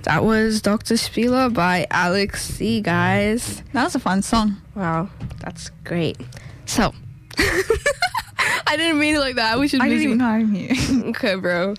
That was Dr. Spila by Alex C, guys. That was a fun song. Wow, that's great. So, I didn't mean it like that. We should. I didn't even know I knew. Okay, bro.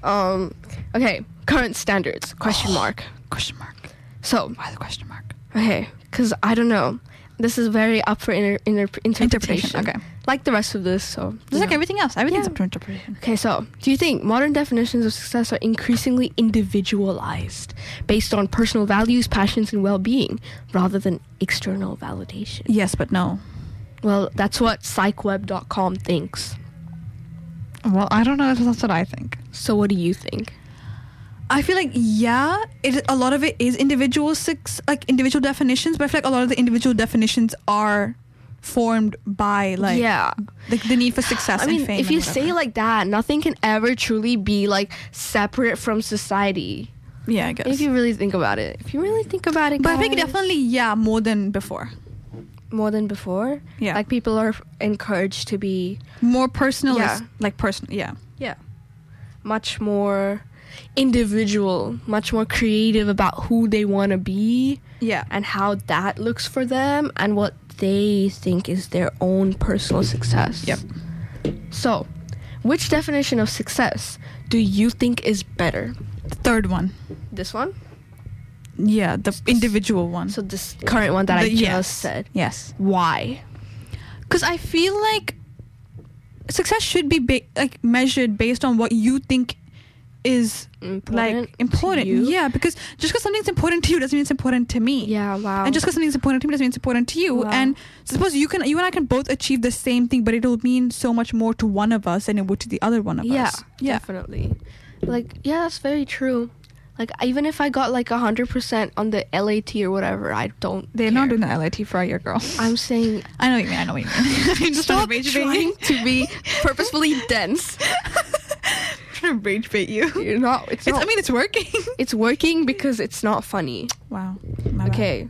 Okay, current standards, question mark. Question mark. So, Why the question mark? okay, because I don't know. This is very up for interpretation. Okay. Like the rest of this, so. Just like everything else. Everything's Yeah. up to interpretation. Okay, so, do you think modern definitions of success are increasingly individualized, based on personal values, passions, and well-being, rather than external validation? Yes, but no. Well, that's what psychweb.com thinks. Well, I don't know if that's what I think. So what do you think? I feel like, a lot of it is individual definitions, but I feel like a lot of the individual definitions are formed by the need for success I mean, and fame. if you say it like that, nothing can ever truly be like separate from society. Yeah, I guess. If you really think about it. But I think guys. definitely, more than before. More than before. Yeah. Like people are encouraged to be More personal, Yeah. yeah. much more individual, much more creative about who they want to be Yeah. and how that looks for them and what they think is their own personal success. Yep. So, which definition of success do you think is better? The third one. This one? Yeah, the individual one. So this current one that I just said. Yes. Why? Because I feel like success should be measured based on what you think is important. to you? Yeah, because just because something's important to you doesn't mean it's important to me. Yeah, wow. And just because something's important to me doesn't mean it's important to you. Wow. And suppose you and I can both achieve the same thing, but it'll mean so much more to one of us than it would to the other one of us. Yeah, definitely. That's very true. Like, even if I got 100% on the LAT or whatever, I don't They're care. not doing the LIT for a year, girl. I'm saying, I know what you mean. I'm just stop trying trying to be purposefully dense. trying to rage bait you. You're not. It's working. It's working because it's not funny. Wow. My bad.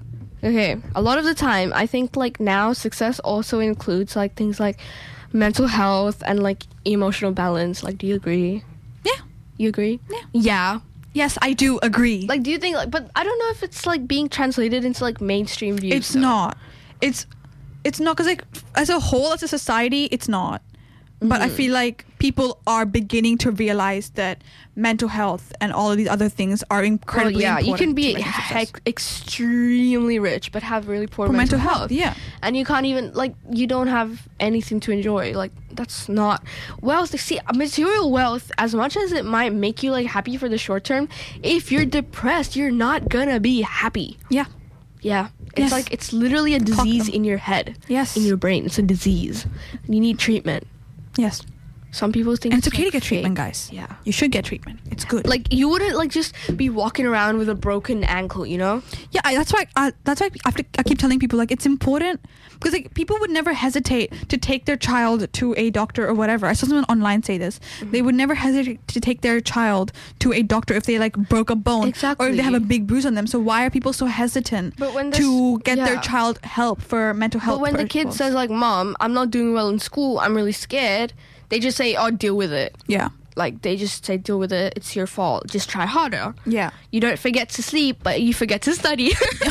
Okay. A lot of the time, I think now success also includes things like mental health and emotional balance. Do you agree? Yeah. You agree? Yeah. Yeah. Yes, I do agree. Do you think but I don't know if it's being translated into mainstream views. It's not. It's not because as a whole, as a society, it's not. But I feel like people are beginning to realize that mental health and all of these other things are incredibly important. You can be to making success. extremely rich but have really poor mental health. Yeah. And you can't even you don't have anything to enjoy. That's not wealth. See, material wealth, as much as it might make you happy for the short term, if you're depressed, you're not gonna be happy. Yeah. Yeah. It's Yes. it's literally a disease in your head. Yes. In your brain. It's a disease. You need treatment. Yes. Some people think And it's okay to get fake. treatment, guys. Yeah. You should get treatment. It's good. You wouldn't just be walking around with a broken ankle, you know? Yeah, that's why I keep telling people it's important because people would never hesitate to take their child to a doctor or whatever. I saw someone online say this. Mm-hmm. They would never hesitate to take their child to a doctor if they broke a bone or if they have a big bruise on them. So why are people so hesitant to get their child help for mental health? But when the kid says Mom, I'm not doing well in school, I'm really scared, they just say, oh, deal with it. Yeah. They just say, deal with it. It's your fault. Just try harder. Yeah. You don't forget to sleep, but you forget to study.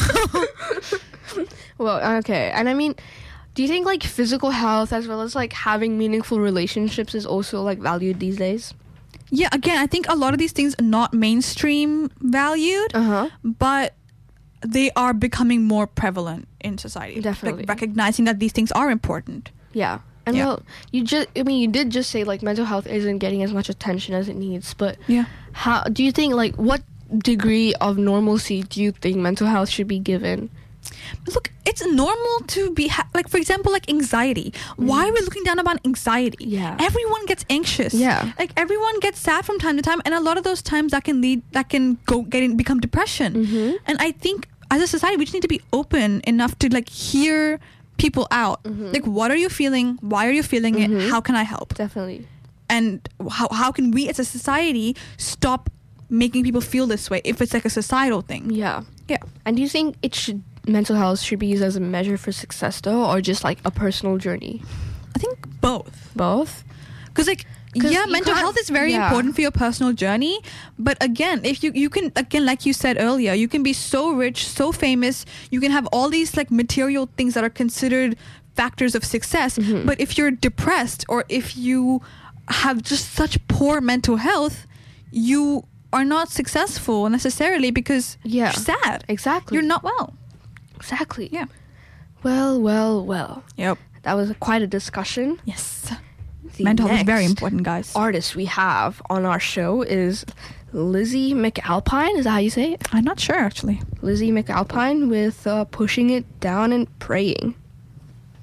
Well, okay. And I mean, do you think physical health as well as having meaningful relationships is also valued these days? Yeah, again, I think a lot of these things are not mainstream valued, but they are becoming more prevalent in society. Definitely. Recognizing that these things are important. Yeah. And well, you did just say mental health isn't getting as much attention as it needs, but how do you think what degree of normalcy do you think mental health should be given? Look, it's normal to be for example, anxiety. Why are we looking down about anxiety? Yeah. Everyone gets anxious. Yeah. Everyone gets sad from time to time, and a lot of those times that can become depression. And I think as a society we just need to be open enough to hear people out. What are you feeling? Why are you feeling it? How can I help? Definitely. And how can we as a society stop making people feel this way if it's a societal thing? Yeah. Yeah. And do you think mental health should be used as a measure for success though, or just a personal journey? I think both. Both? Because Yeah, mental health is very important for your personal journey. But again, if you can, again, like you said earlier, you can be so rich, so famous, you can have all these like material things that are considered factors of success. But if you're depressed or if you have just such poor mental health, you are not successful necessarily because you're sad. Exactly. You're not well. Exactly. Yeah. Well. Yep. That was quite a discussion. Yes. The Mental health is very next important, guys. artist we have on our show is Lizzie McAlpine. Is that how you say it? I'm not sure, actually. Lizzie McAlpine with Pushing It Down and Praying.